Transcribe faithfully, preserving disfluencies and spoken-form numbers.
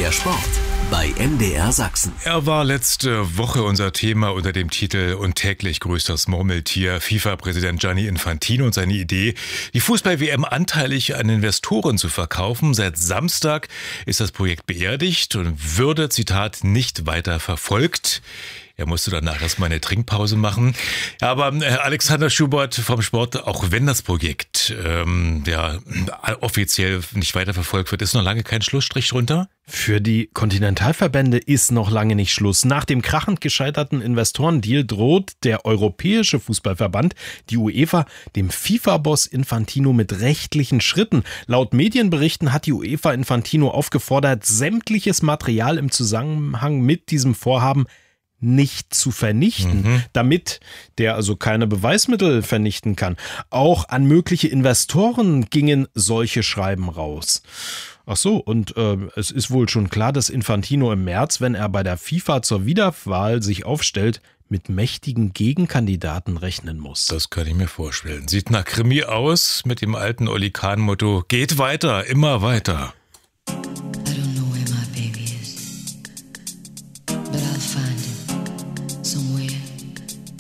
Der Sport bei M D R Sachsen. Er war letzte Woche unser Thema unter dem Titel "Und täglich grüßt das Murmeltier". FIFA-Präsident Gianni Infantino und seine Idee, die Fußball-W M anteilig an Investoren zu verkaufen. Seit Samstag ist das Projekt beerdigt und würde, Zitat, nicht weiter verfolgt. Er musste danach erstmal eine Trinkpause machen. Ja, aber äh, Alexander Schubert vom Sport, auch wenn das Projekt ähm, ja, offiziell nicht weiterverfolgt wird, ist noch lange kein Schlussstrich drunter? Für die Kontinentalverbände ist noch lange nicht Schluss. Nach dem krachend gescheiterten Investorendeal droht der Europäische Fußballverband, die UEFA, dem FIFA-Boss Infantino mit rechtlichen Schritten. Laut Medienberichten hat die UEFA Infantino aufgefordert, sämtliches Material im Zusammenhang mit diesem Vorhaben nicht zu vernichten, mhm. damit der also keine Beweismittel vernichten kann. Auch an mögliche Investoren gingen solche Schreiben raus. Ach so, und äh, es ist wohl schon klar, dass Infantino im März, wenn er bei der FIFA zur Wiederwahl sich aufstellt, mit mächtigen Gegenkandidaten rechnen muss. Das kann ich mir vorstellen. Sieht nach Krimi aus mit dem alten Oli Kahn-Motto: geht weiter, immer weiter.